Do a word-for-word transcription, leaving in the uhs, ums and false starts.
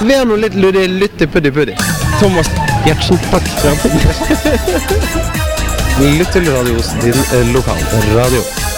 Vær nå litt luddig, lytte puddi puddi. Thomas Gjertsen, takk. Lytte til radios, din eh, lokal radio.